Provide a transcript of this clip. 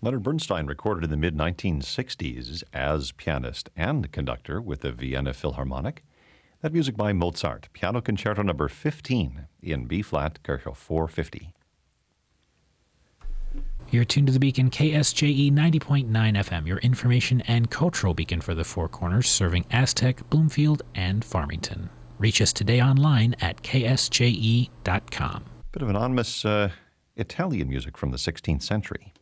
Leonard Bernstein recorded in the mid-1960s as pianist and conductor with the Vienna Philharmonic. That music by Mozart, Piano Concerto Number 15 in B-flat, Kirchhoff 450. You're tuned to the Beacon, KSJE 90.9 FM, your information and cultural beacon for the Four Corners, serving Aztec, Bloomfield, and Farmington. Reach us today online at ksje.com. Bit of anonymous Italian music from the 16th century.